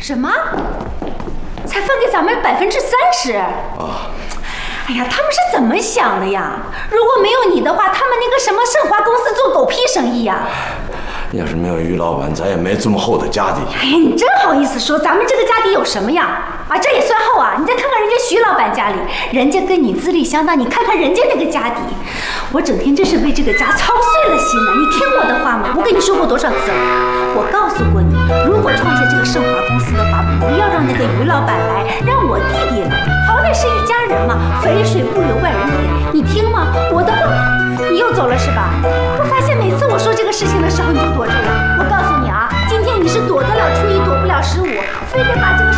什么？才分给咱们30%？ 啊！ 哎呀，他们是怎么想的呀？如果没有你的话，他们那个什么盛华公司做狗屁生意呀！ 要是没有于老板，咱也没这么厚的家底。 哎呀，你真好意思说咱们这个家底有什么呀？啊，这也算厚啊！你再看看人家徐老板家里，人家跟你资历相当，你看看人家那个家底。我整天真是为这个家操碎了心呢。你听我的话嘛，我跟你说过多少次了？我告诉过你，如果创下这个盛华公司的话，不要让那个于老板来，让我弟弟来，好歹是一家人嘛，肥水不流外人田。你听吗？我的话，你又走了是吧？我发现每次我说这个事情的时候，你就躲着我。我告诉你啊，今天你是躲得了初一，躲不了15，非得把这个。